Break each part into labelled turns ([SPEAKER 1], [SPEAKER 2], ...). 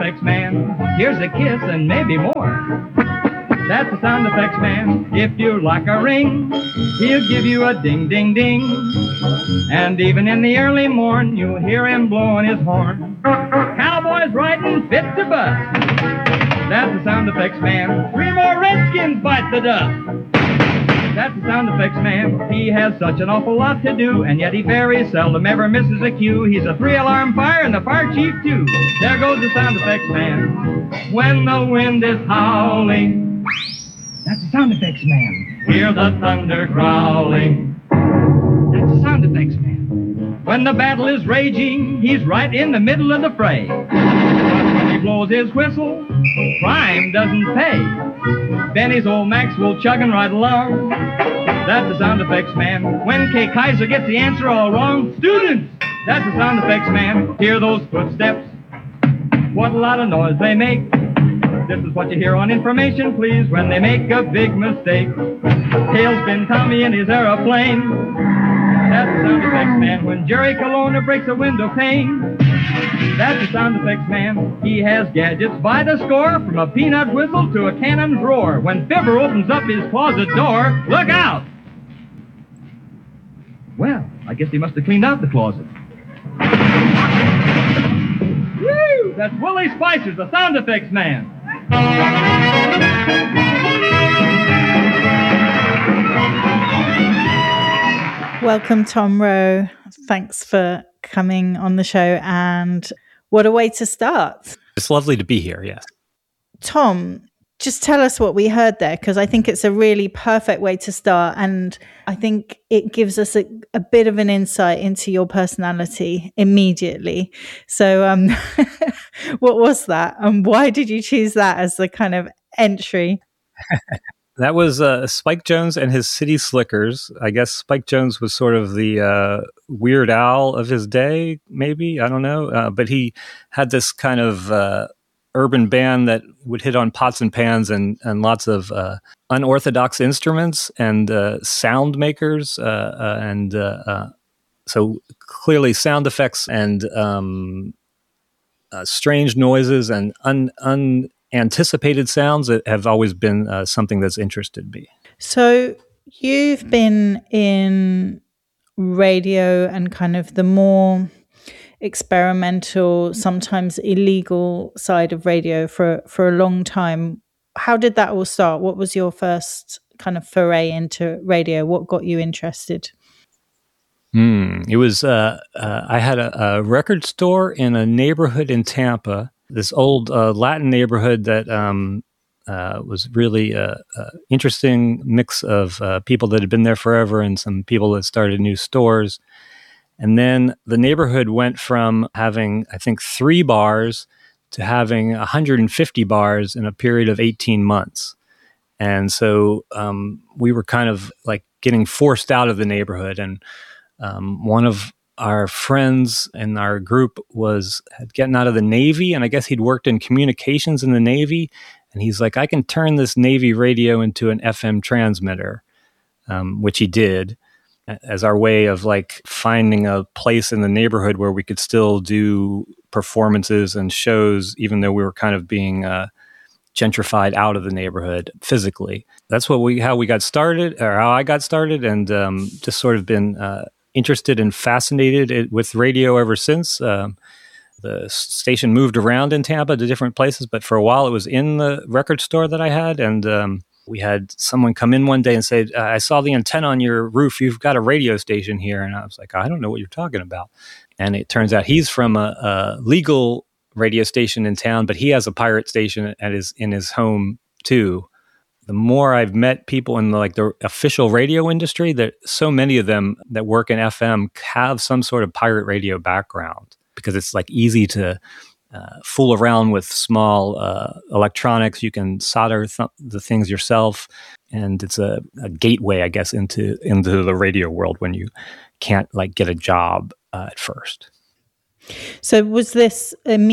[SPEAKER 1] effects man. Here's a kiss and maybe more. That's the sound effects man. If you like a ring, he'll give you a ding, ding, ding. And even in the early morn, you'll hear him blowing his horn. Cowboys riding fit to bust. That's the sound effects man. 3 more Redskins bite the dust. That's the sound effects man. He has such an awful lot to do, and yet he very seldom ever misses a cue. He's a 3-alarm fire and the fire chief too. There goes the sound effects man. When the wind is howling, that's the sound effects man. Hear the thunder growling. That's the sound effects man. When the battle is raging, he's right in the middle of the fray. But when he blows his whistle, crime doesn't pay. Benny's old Maxwell chugging right along. That's the sound effects man. When Kay Kaiser gets the answer all wrong, students, that's the sound effects man. Hear those footsteps? What a lot of noise they make. This is what you hear on Information Please when they make a big mistake. Tailspin Tommy in his aeroplane. That's the sound effects man. When Jerry Colonna breaks a window pane, that's the sound effects man. He has gadgets by the score, from a peanut whistle to a cannon's roar. When Fibber opens up his closet door, look out! Well, I guess he must have cleaned out the closet. Woo! That's Willie Spicer, the sound effects man.
[SPEAKER 2] Welcome, Tom Rowe. Thanks for coming on the show, and what a way to start.
[SPEAKER 3] It's lovely to be here, yes.
[SPEAKER 2] Tom, just tell us what we heard there, because I think it's a really perfect way to start, and I think it gives us a bit of an insight into your personality immediately. So what was that, and why did you choose that as the kind of entry?
[SPEAKER 3] That was Spike Jones and his City Slickers. I guess Spike Jones was sort of the Weird Al of his day, maybe. I don't know. But he had this kind of urban band that would hit on pots and pans and lots of unorthodox instruments and sound makers. So clearly sound effects and strange noises and unanticipated sounds that have always been something that's interested me.
[SPEAKER 2] So you've been in radio and kind of the more experimental, sometimes illegal side of radio for a long time. How did that all start? What was your first kind of foray into radio? What got you interested?
[SPEAKER 3] It was, I had a record store in a neighborhood in Tampa, this old Latin neighborhood that was really an interesting mix of people that had been there forever and some people that started new stores. And then the neighborhood went from having, I think, 3 bars to having 150 bars in a period of 18 months. And so we were kind of like getting forced out of the neighborhood. And one of our friends in our group had gotten out of the Navy, and I guess he'd worked in communications in the Navy. And he's like, I can turn this Navy radio into an FM transmitter, which he did, as our way of like finding a place in the neighborhood where we could still do performances and shows, even though we were kind of being gentrified out of the neighborhood physically. That's how we got started, or how I got started, and just sort of been interested and fascinated with radio ever since. The station moved around in Tampa to different places, but for a while it was in the record store that I had. And we had someone come in one day and say, I saw the antenna on your roof. You've got a radio station here. And I was like, I don't know what you're talking about. And it turns out he's from a legal radio station in town, but he has a pirate station in his home too. The more I've met people in the official radio industry, that so many of them that work in FM have some sort of pirate radio background, because it's like easy to fool around with small electronics. You can solder the things yourself, and it's a gateway, I guess, into the radio world when you can't get a job at first.
[SPEAKER 2] So was this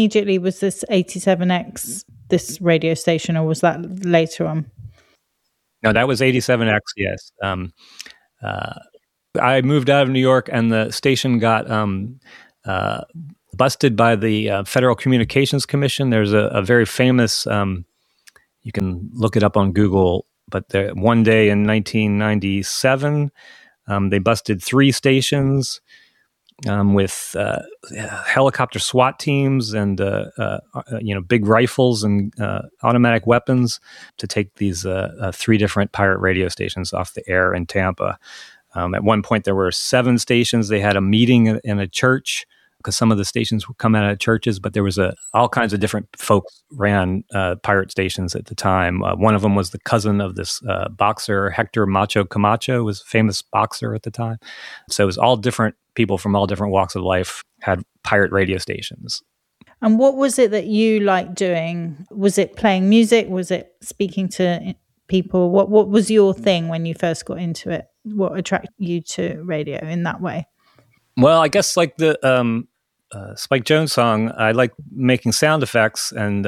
[SPEAKER 2] 87X, this radio station, or was that later on?
[SPEAKER 3] No, that was 87X, yes. I moved out of New York, and the station got busted by the Federal Communications Commission. There's a very famous, you can look it up on Google, but one day in 1997, they busted 3 stations with helicopter SWAT teams and big rifles and automatic weapons to take these 3 different pirate radio stations off the air in Tampa. At one point, there were 7 stations. They had a meeting in a church because some of the stations would come out of churches, but there was all kinds of different folks ran pirate stations at the time. One of them was the cousin of this boxer, Hector Macho Camacho, was a famous boxer at the time. So it was all different people from all different walks of life had pirate radio stations.
[SPEAKER 2] And what was it that you liked doing? Was it playing music? Was it speaking to people? What was your thing when you first got into it? What attracted you to radio in that way?
[SPEAKER 3] Well, I guess like the Spike Jones song, I like making sound effects and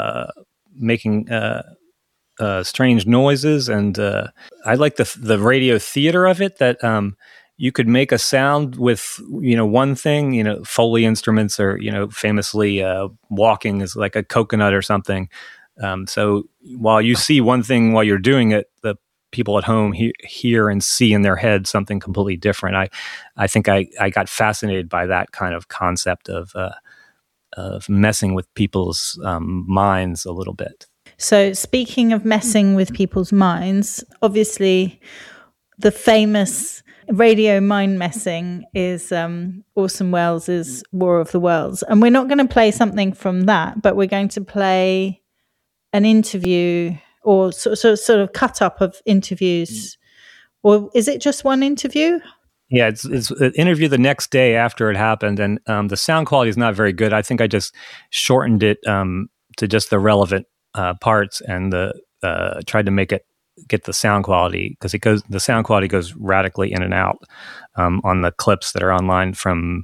[SPEAKER 3] making strange noises, and I like the radio theater of it, that you could make a sound with one thing, Foley instruments, or famously walking is like a coconut or something. So while you see one thing while you're doing it, the people at home hear and see in their head something completely different. I think I got fascinated by that kind of concept of messing with people's minds a little bit.
[SPEAKER 2] So speaking of messing with people's minds, obviously the famous radio mind messing is Orson Welles' War of the Worlds. And we're not going to play something from that, but we're going to play an interview or sort of cut up of interviews. Or is it just one interview?
[SPEAKER 3] Yeah, it's an interview the next day after it happened, and the sound quality is not very good. I think I just shortened it to just the relevant parts and tried to get the sound quality, because the sound quality goes radically in and out on the clips that are online from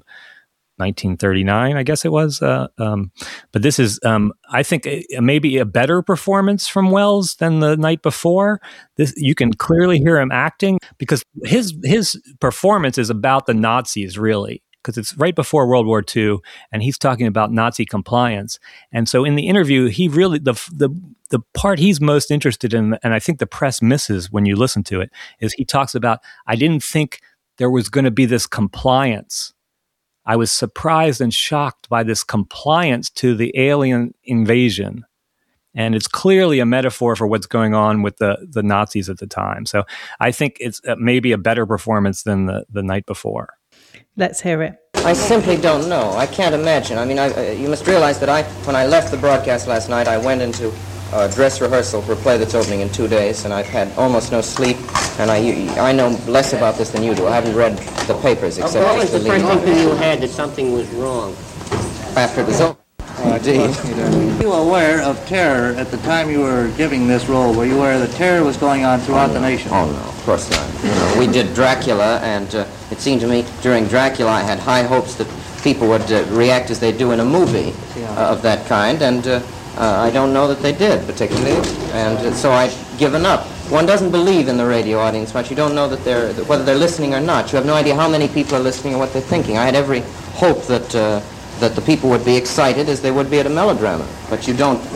[SPEAKER 3] 1939, I guess it was. But this is, I think, maybe a better performance from Welles than the night before. You can clearly hear him acting, because his performance is about the Nazis, really, because it's right before World War II, and he's talking about Nazi compliance. And so in the interview, he really, the part he's most interested in, and I think the press misses when you listen to it, is he talks about, I didn't think there was going to be this compliance. I was surprised and shocked by this compliance to the alien invasion. And it's clearly a metaphor for what's going on with the Nazis at the time. So I think it's maybe a better performance than the night before.
[SPEAKER 2] Let's hear it.
[SPEAKER 4] I simply don't know. I can't imagine. I mean, you must realize that when I left the broadcast last night, I went into dress rehearsal for a play that's opening in 2 days, and I've had almost no sleep, and I know less about this than you do. I haven't read the papers except...
[SPEAKER 5] What was the first inkling you had that something was wrong?
[SPEAKER 4] After it was over. Indeed.
[SPEAKER 6] Were you aware of terror at the time you were giving this role? Were you aware that terror was going on throughout the nation?
[SPEAKER 4] Oh, no, of course not. We did Dracula, and it seemed to me during Dracula I had high hopes that people would react as they do in a movie of that kind, and I don't know that they did, particularly, and so I'd given up. One doesn't believe in the radio audience much. You don't know whether they're listening or not. You have no idea how many people are listening or what they're thinking. I had every hope that the people would be excited as they would be at a melodrama, but you don't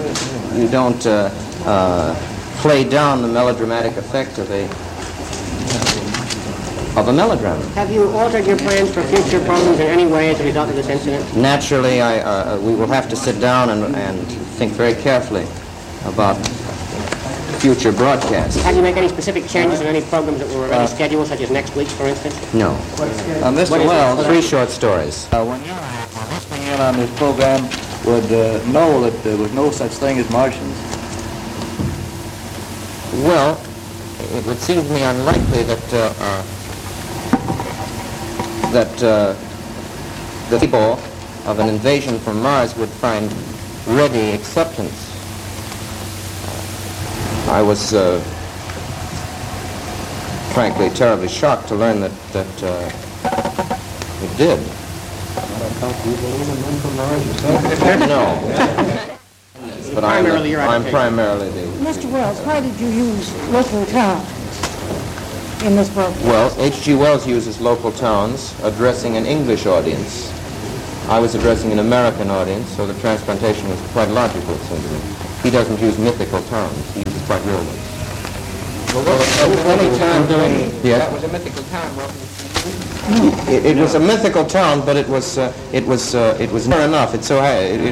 [SPEAKER 4] play down the melodramatic effect of a melodrama.
[SPEAKER 5] Have you altered your plans for future programs in any way as a result of this incident?
[SPEAKER 4] Naturally, we will have to sit down and think very carefully about future broadcasts.
[SPEAKER 5] Have you make any specific changes in any programs that were already scheduled, such as next week's, for instance?
[SPEAKER 4] No.
[SPEAKER 6] Mr. Welles,
[SPEAKER 4] 3 short stories.
[SPEAKER 6] When you were listening in on this program, would know that there was no such thing as Martians?
[SPEAKER 4] Well, it would seem to me unlikely that the people of an invasion from Mars would find ready acceptance. I was frankly terribly shocked to learn that it did. No. But I'm primarily the...
[SPEAKER 7] Mr. Welles, why did you use local towns in this book?
[SPEAKER 4] Well, H.G. Wells uses local towns addressing an English audience. I was addressing an American audience, so the transplantation was quite logical, it seemed to me. He doesn't use mythical terms. He uses quite real ones.
[SPEAKER 5] Any time during...
[SPEAKER 4] Yes?
[SPEAKER 5] That was a mythical time, wasn't it?
[SPEAKER 4] It was a mythical town, but it was near enough. It